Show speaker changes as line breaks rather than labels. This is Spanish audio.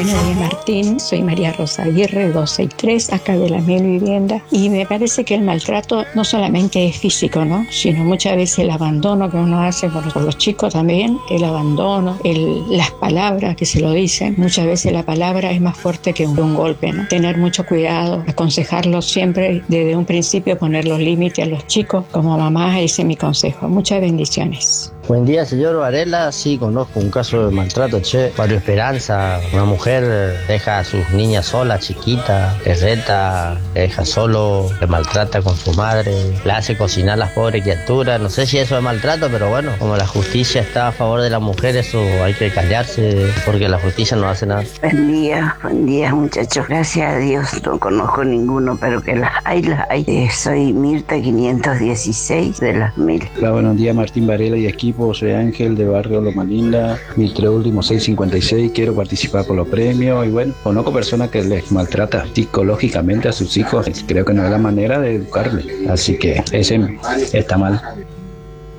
Buenos días, Martín. Soy María Rosa Aguirre, 263, acá de la Mil Vivienda. Y me parece que el maltrato no solamente es físico, ¿no? Sino muchas veces el abandono que uno hace por los chicos también, el abandono, las palabras que se lo dicen. Muchas veces la palabra es más fuerte que un golpe, ¿no? Tener mucho cuidado, aconsejarlos siempre desde un principio, poner los límites a los chicos. Como mamá, ese es mi consejo. Muchas bendiciones.
Buen día, señor Varela. Sí, conozco un caso de maltrato, Barrio Esperanza. Una mujer deja a sus niñas solas, chiquitas, le reta, le deja solo, le maltrata con su madre, le hace cocinar a las pobres criaturas. No sé si eso es maltrato, pero bueno, como la justicia está a favor de la mujer, eso hay que callarse porque la justicia no hace nada.
Buen día, muchachos. Gracias a Dios no conozco ninguno, pero que las hay, las hay. Soy Mirta 516 de las 1000.
Hola, buenos días, Martín Varela y equipo. Soy Ángel de Barrio Loma Linda, mi último 656. Quiero participar por los premios y bueno, conozco personas que les maltrata psicológicamente a sus hijos. Creo que no es la manera de educarles, así que ese está mal.